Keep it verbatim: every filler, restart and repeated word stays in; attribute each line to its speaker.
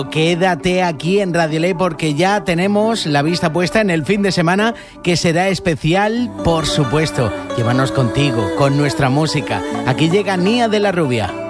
Speaker 1: Quédate aquí en Radio Ley porque ya tenemos la vista puesta en el fin de semana, que será especial, por supuesto. Llévanos contigo, con nuestra música. Aquí llega Nia de la Rubia.